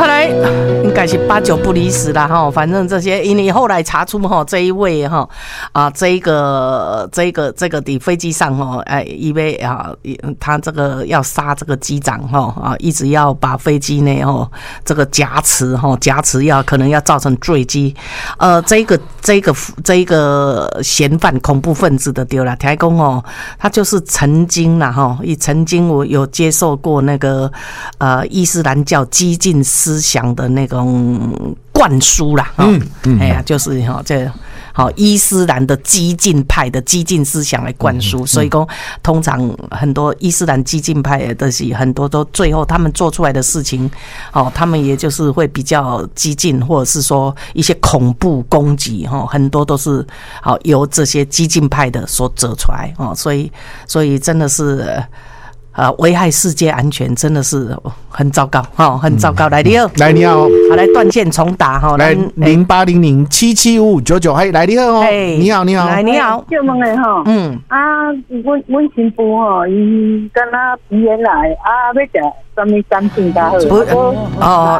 后来应该是8、9不离十啦哈，反正这些，因为后来查出哈这一位哈这个的飞机上哈，因为他这个要杀这个机长哈一直要把飞机呢这个夹持可能要造成坠机，这个嫌犯恐怖分子的对啦，听讲他就是曾经我有接受过那个伊斯兰教激进思想的那种灌输啦，就是这伊斯兰的激进派的激进思想来灌输，所以说通常很多伊斯兰激进派的是很多都最后他们做出来的事情，他们也就是会比较激进，或者是说一些恐怖攻击，很多都是由这些激进派的所做出来，所以真的是。危害世界安全真的是很糟糕，很糟糕。来，你好，好，来断线重打， 来0800775599，嘿，来你好你好， 来你好， 就问的阮新妇伊敢若鼻炎来要食什么产品较好？